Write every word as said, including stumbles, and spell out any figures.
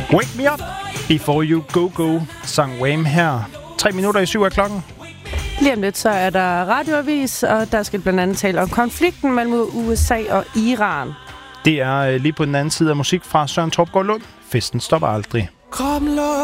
Wake Me Up Before You Go Go, sang Wham her. Tre minutter i syv af klokken. Lige om lidt, så er der radioavis, og der skal blandt andet tale om konflikten mellem U S A og Iran. Det er lige på den anden side af musik fra Søren Tropgaard Lund. Festen stopper aldrig. Kom,